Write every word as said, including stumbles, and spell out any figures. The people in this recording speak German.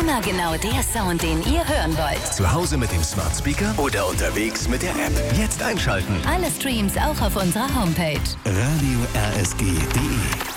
Immer genau der Sound, den ihr hören wollt. Zu Hause mit dem Smart Speaker oder unterwegs mit der App. Jetzt einschalten. Alle Streams auch auf unserer Homepage. radio r s g punkt d e